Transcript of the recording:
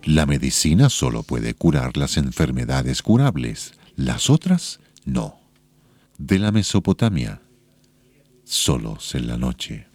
La medicina solo puede curar las enfermedades curables, las otras no. De la Mesopotamia, solos en la noche.